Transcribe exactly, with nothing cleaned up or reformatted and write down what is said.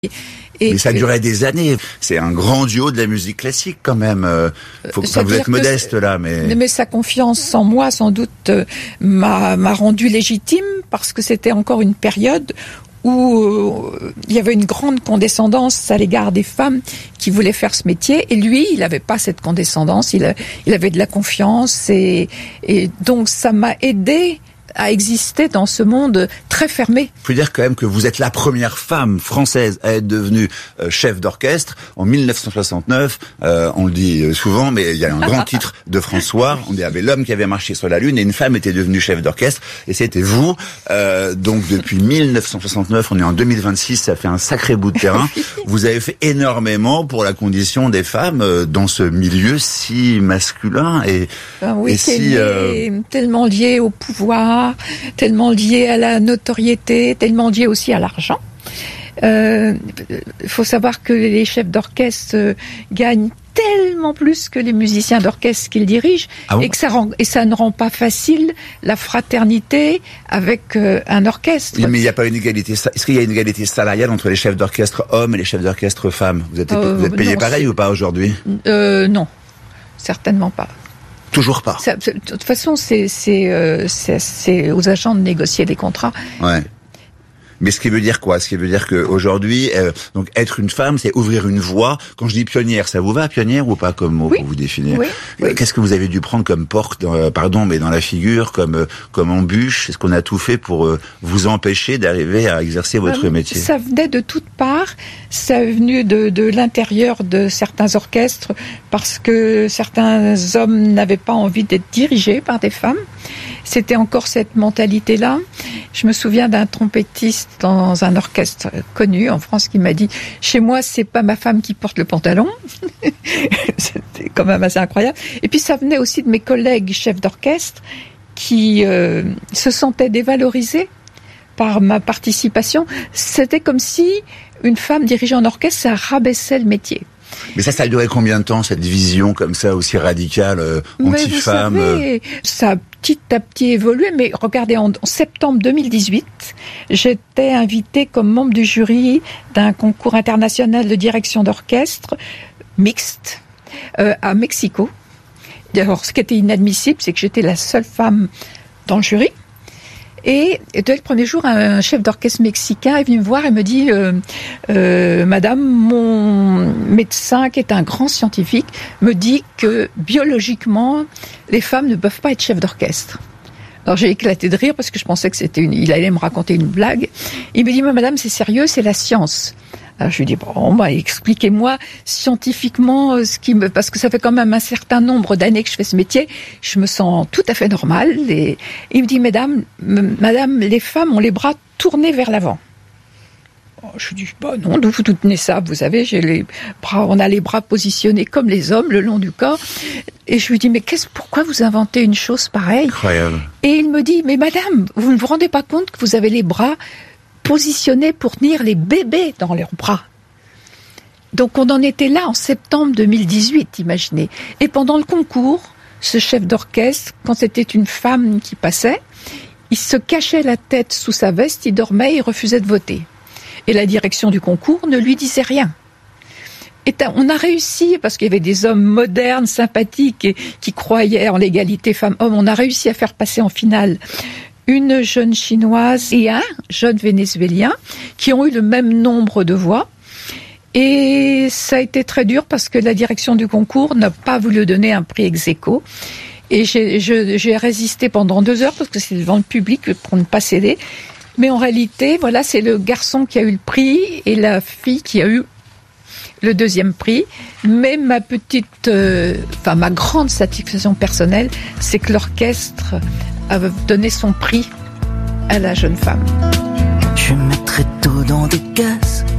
Et mais ça durait des années. C'est un grand duo de la musique classique quand même. Faut, enfin, vous êtes modeste là, mais... Mais sa confiance en moi, sans doute, m'a, m'a rendu légitime parce que c'était encore une période où euh, il y avait une grande condescendance à l'égard des femmes qui voulaient faire ce métier. Et lui, il n'avait pas cette condescendance. Il, a, il avait de la confiance. Et, et donc, ça m'a aidé à exister dans ce monde très fermé. Il faut dire quand même que vous êtes la première femme française à être devenue euh, chef d'orchestre en dix-neuf cent soixante-neuf. Euh, on le dit souvent, mais il y a un grand titre de François. On dit, avait l'homme qui avait marché sur la Lune et une femme était devenue chef d'orchestre. Et c'était vous. Euh, donc depuis dix-neuf cent soixante-neuf, on est en deux mille vingt-six, ça fait un sacré bout de terrain. Vous avez fait énormément pour la condition des femmes euh, dans ce milieu si masculin et, ben oui, et si... Euh... tellement lié au pouvoir, tellement lié à la notoriété, tellement lié aussi à l'argent. Il euh, faut savoir que les chefs d'orchestre euh, gagnent tellement plus que les musiciens d'orchestre qu'ils dirigent, ah bon et que ça rend, et ça ne rend pas facile la fraternité avec euh, un orchestre. Mais il n'y a pas une égalité. Est-ce qu'il y a une égalité salariale entre les chefs d'orchestre hommes et les chefs d'orchestre femmes? Vous êtes, euh, vous êtes payés pareil ou pas aujourd'hui? euh, Non, certainement pas. Toujours pas. Ça, de toute façon, c'est, c'est, euh, c'est, c'est aux agents de négocier les contrats. Ouais. Mais ce qui veut dire quoi? Ce qui veut dire qu'aujourd'hui, euh, donc être une femme, c'est ouvrir une voie. Quand je dis pionnière, ça vous va, pionnière ou pas comme mot oui. pour vous définir? Oui. Oui. Qu'est-ce que vous avez dû prendre comme porte, euh, pardon, mais dans la figure, comme euh, comme embûche? Est-ce qu'on a tout fait pour euh, vous empêcher d'arriver à exercer votre euh, métier? Ça venait de toutes parts. Ça est venu de, de l'intérieur de certains orchestres parce que certains hommes n'avaient pas envie d'être dirigés par des femmes. C'était encore cette mentalité-là. Je me souviens d'un trompettiste dans un orchestre connu en France qui m'a dit « Chez moi, c'est pas ma femme qui porte le pantalon. » C'était quand même assez incroyable. Et puis ça venait aussi de mes collègues chefs d'orchestre qui euh, se sentaient dévalorisés par ma participation. C'était comme si une femme dirigeant un orchestre, ça rabaissait le métier. Mais ça, ça a duré combien de temps, cette vision comme ça, aussi radicale, euh, anti-femme? Mais vous savez, ça a petit à petit évolué, mais regardez, en, en septembre deux mille dix-huit, j'étais invitée comme membre du jury d'un concours international de direction d'orchestre mixte euh, à Mexico. Alors, ce qui était inadmissible, c'est que j'étais la seule femme dans le jury. Et dès le premier jour, un chef d'orchestre mexicain est venu me voir et me dit euh, euh, « Madame, mon médecin, qui est un grand scientifique, me dit que biologiquement, les femmes ne peuvent pas être chefs d'orchestre. » Alors j'ai éclaté de rire parce que je pensais que c'était une, il allait me raconter une blague. Il me dit « Mais madame, c'est sérieux, c'est la science. » Alors je lui dis bon, bah, expliquez-moi scientifiquement ce qui me, parce que ça fait quand même un certain nombre d'années que je fais ce métier, je me sens tout à fait normale. Et, et il me dit mesdames, m- madame, les femmes ont les bras tournés vers l'avant. Je lui dis bah non, d'où vous tenez ça? Vous savez, j'ai les bras, on a les bras positionnés comme les hommes le long du corps. Et je lui dis mais qu'est-ce, pourquoi vous inventez une chose pareille? Incroyable. Et il me dit mais madame, vous ne vous rendez pas compte que vous avez les bras positionnés pour tenir les bébés dans leurs bras. Donc on en était là en septembre deux mille dix-huit, imaginez. Et pendant le concours, ce chef d'orchestre, quand c'était une femme qui passait, il se cachait la tête sous sa veste, il dormait, il refusait de voter. Et la direction du concours ne lui disait rien. Et on a réussi, parce qu'il y avait des hommes modernes, sympathiques, et qui croyaient en l'égalité femmes-hommes, on a réussi à faire passer en finale une jeune chinoise et un jeune vénézuélien qui ont eu le même nombre de voix. Et ça a été très dur parce que la direction du concours n'a pas voulu donner un prix ex aequo. Et j'ai, je, j'ai résisté pendant deux heures parce que c'est devant le public pour ne pas céder. Mais en réalité, voilà, c'est le garçon qui a eu le prix et la fille qui a eu le deuxième prix. Mais ma petite, euh, enfin ma grande satisfaction personnelle, c'est que l'orchestre a donné son prix à la jeune femme. Je mettrai tout dans des caisses,